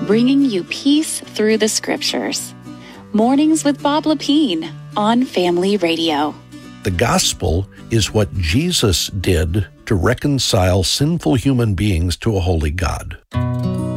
bringing you peace through the scriptures. Mornings with Bob Lepine on Family Radio. The gospel is what Jesus did to reconcile sinful human beings to a holy God.